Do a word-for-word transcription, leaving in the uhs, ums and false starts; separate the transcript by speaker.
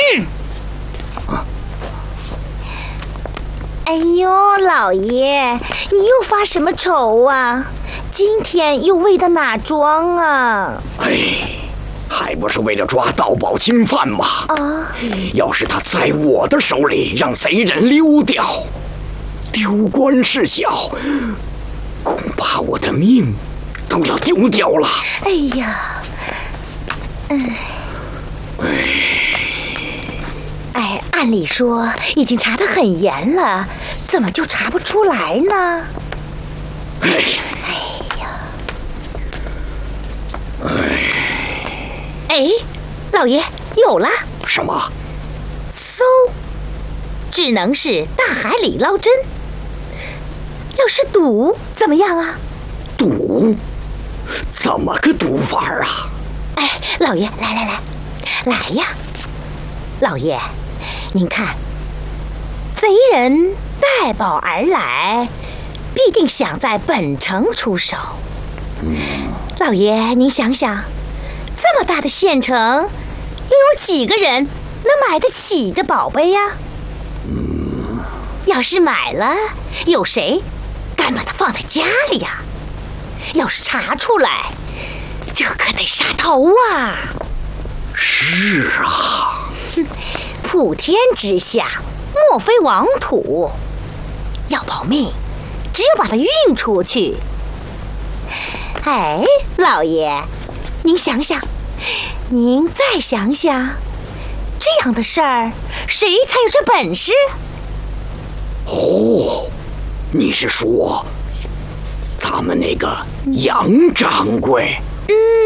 Speaker 1: 哎呦，老爷，你又发什么愁啊？今天又为的哪桩啊？
Speaker 2: 哎，还不是为了抓盗宝侵犯吗？
Speaker 1: 啊！
Speaker 2: 要是他在我的手里让贼人溜掉，丢官事小，恐怕我的命都要丢掉了。
Speaker 1: 哎呀，嗯，哎，哎，按理说已经查得很严了，怎么就查不出来呢？
Speaker 2: 哎，
Speaker 1: 哎呀，
Speaker 2: 哎，
Speaker 1: 哎，老爷有了。
Speaker 2: 什么？
Speaker 1: 搜，只能是大海里捞针。要是赌怎么样啊？
Speaker 2: 赌？怎么个赌法啊？
Speaker 1: 哎，老爷，来来来，来呀！老爷，您看，贼人带宝而来，必定想在本城出手。嗯，老爷，您想想，这么大的县城，又有几个人能买得起这宝贝呀？嗯，要是买了，有谁敢把它放在家里呀？要是查出来，这可得杀头啊！
Speaker 2: 是啊，
Speaker 1: 普天之下，莫非王土。要保命，只有把它运出去。哎，老爷，您想想，您再想想，这样的事儿，谁才有这本事？
Speaker 2: 哦，你是说咱们那个杨掌柜？
Speaker 1: 嗯。